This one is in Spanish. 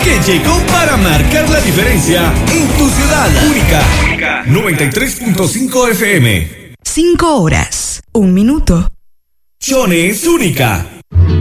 que llegó para marcar la diferencia en tu ciudad. Única 93.5 FM. 5 horas, 1 minuto. Chone es única.